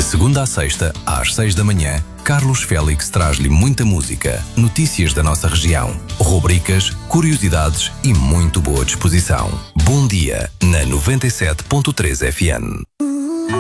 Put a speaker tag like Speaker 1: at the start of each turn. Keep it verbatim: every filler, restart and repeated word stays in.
Speaker 1: De segunda a sexta, às seis da manhã, Carlos Félix traz-lhe muita música, notícias da nossa região, rubricas, curiosidades e muito boa disposição. Bom dia, na noventa e sete ponto três F M.